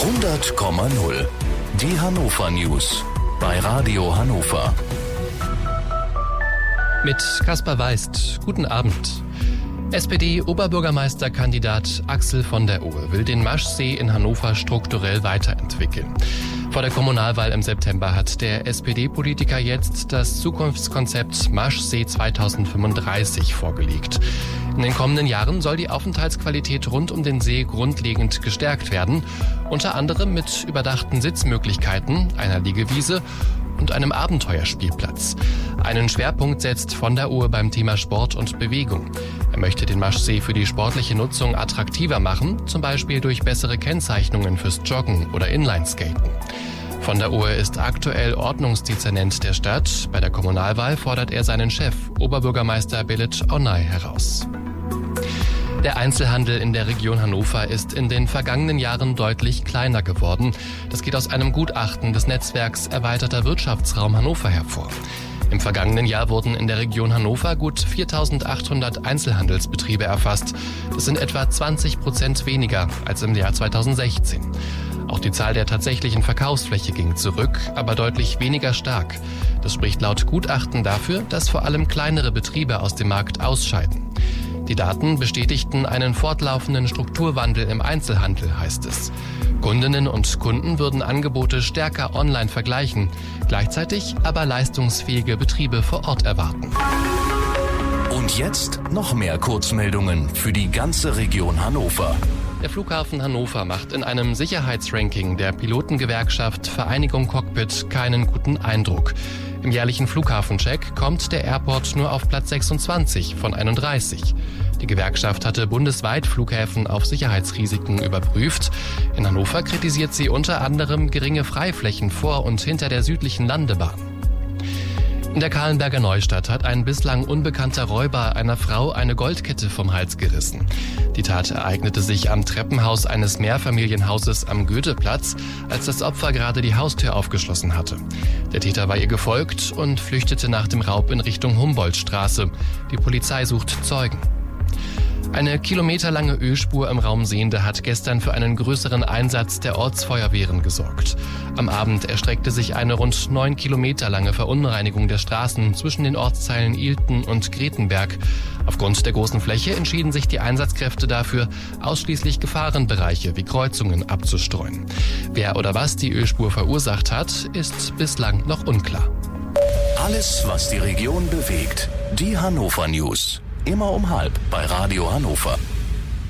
100,0. Die Hannover News bei Radio Hannover. Mit Kaspar Weist. Guten Abend. SPD-Oberbürgermeisterkandidat Axel von der Ohe will den Maschsee in Hannover strukturell weiterentwickeln. Vor der Kommunalwahl im September hat der SPD-Politiker jetzt das Zukunftskonzept Maschsee 2035 vorgelegt. In den kommenden Jahren soll die Aufenthaltsqualität rund um den See grundlegend gestärkt werden, unter anderem mit überdachten Sitzmöglichkeiten, einer Liegewiese und einem Abenteuerspielplatz. Einen Schwerpunkt setzt von der Ohe beim Thema Sport und Bewegung. Er möchte den Maschsee für die sportliche Nutzung attraktiver machen, zum Beispiel durch bessere Kennzeichnungen fürs Joggen oder Inlineskaten. Von der Ohe ist aktuell Ordnungsdezernent der Stadt. Bei der Kommunalwahl fordert er seinen Chef, Oberbürgermeister Belit Onay, heraus. Der Einzelhandel in der Region Hannover ist in den vergangenen Jahren deutlich kleiner geworden. Das geht aus einem Gutachten des Netzwerks Erweiterter Wirtschaftsraum Hannover hervor. Im vergangenen Jahr wurden in der Region Hannover gut 4.800 Einzelhandelsbetriebe erfasst. Das sind etwa 20% weniger als im Jahr 2016. Auch die Zahl der tatsächlichen Verkaufsfläche ging zurück, aber deutlich weniger stark. Das spricht laut Gutachten dafür, dass vor allem kleinere Betriebe aus dem Markt ausscheiden. Die Daten bestätigten einen fortlaufenden Strukturwandel im Einzelhandel, heißt es. Kundinnen und Kunden würden Angebote stärker online vergleichen, gleichzeitig aber leistungsfähige Betriebe vor Ort erwarten. Und jetzt noch mehr Kurzmeldungen für die ganze Region Hannover. Der Flughafen Hannover macht in einem Sicherheitsranking der Pilotengewerkschaft Vereinigung Cockpit keinen guten Eindruck. Im jährlichen Flughafencheck kommt der Airport nur auf Platz 26 von 31. Die Gewerkschaft hatte bundesweit Flughäfen auf Sicherheitsrisiken überprüft. In Hannover kritisiert sie unter anderem geringe Freiflächen vor und hinter der südlichen Landebahn. In der Kahlenberger Neustadt hat ein bislang unbekannter Räuber einer Frau eine Goldkette vom Hals gerissen. Die Tat ereignete sich am Treppenhaus eines Mehrfamilienhauses am Goetheplatz, als das Opfer gerade die Haustür aufgeschlossen hatte. Der Täter war ihr gefolgt und flüchtete nach dem Raub in Richtung Humboldtstraße. Die Polizei sucht Zeugen. Eine kilometerlange Ölspur im Raum Sehnde hat gestern für einen größeren Einsatz der Ortsfeuerwehren gesorgt. Am Abend erstreckte sich eine rund 9 Kilometer lange Verunreinigung der Straßen zwischen den Ortsteilen Ilten und Gretenberg. Aufgrund der großen Fläche entschieden sich die Einsatzkräfte dafür, ausschließlich Gefahrenbereiche wie Kreuzungen abzustreuen. Wer oder was die Ölspur verursacht hat, ist bislang noch unklar. Alles, was die Region bewegt. Die Hannover News. Immer um 12:30 bei Radio Hannover.